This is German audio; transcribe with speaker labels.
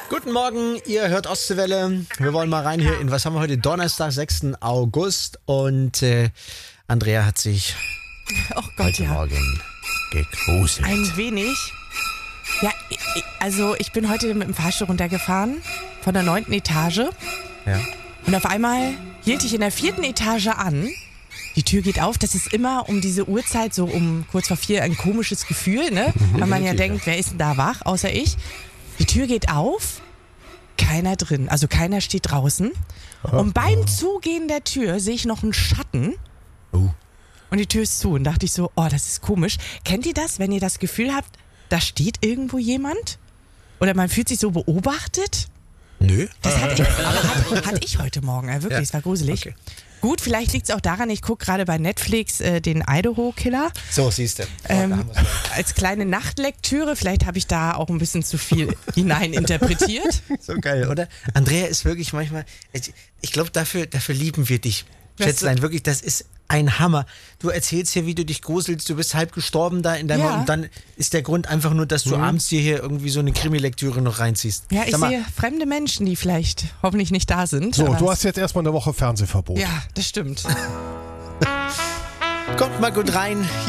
Speaker 1: Guten Morgen, ihr hört Ostseewelle. Wir wollen mal rein hier in, was haben wir heute? Donnerstag, 6. August. Und Andrea hat sich heute Morgen gegruselt.
Speaker 2: Ein wenig. Ja, also ich bin heute mit dem Fahrstuhl runtergefahren von der 9. Etage.
Speaker 1: Ja.
Speaker 2: Und auf einmal hielt ich in der 4. Etage an. Die Tür geht auf. Das ist immer um diese Uhrzeit, so um kurz vor 4, ein komisches Gefühl, ne? Weil man ja denkt, wer ist denn da wach, außer ich. Die Tür geht auf, keiner drin, also keiner steht draußen. Und beim Zugehen der Tür sehe ich noch einen Schatten. Und die Tür ist zu. Und dachte ich so, oh, das ist komisch. Kennt ihr das, wenn ihr das Gefühl habt, da steht irgendwo jemand? Oder man fühlt sich so beobachtet?
Speaker 1: Nö.
Speaker 2: Das hatte ich heute Morgen, wirklich, es war gruselig.
Speaker 1: Okay.
Speaker 2: Gut, vielleicht liegt es auch daran, ich gucke gerade bei Netflix den Idaho-Killer.
Speaker 1: So, siehst du.
Speaker 2: Als kleine Nachtlektüre, vielleicht habe ich da auch ein bisschen zu viel hineininterpretiert.
Speaker 1: So geil, oder? Andrea ist wirklich manchmal, ich glaube, dafür lieben wir dich. Schätzlein, wirklich, das ist ein Hammer. Du erzählst hier, wie du dich gruselst, du bist halb gestorben da in deinem
Speaker 2: Ja.
Speaker 1: und dann ist der Grund einfach nur, dass du abends dir hier irgendwie so eine Krimi-Lektüre noch reinziehst.
Speaker 2: Ja, ich
Speaker 1: Sag mal,
Speaker 2: sehe fremde Menschen, die vielleicht hoffentlich nicht da sind.
Speaker 3: So,
Speaker 2: aber
Speaker 3: du hast jetzt erstmal eine Woche Fernsehverbot.
Speaker 2: Ja, das stimmt.
Speaker 1: kommt mal gut rein.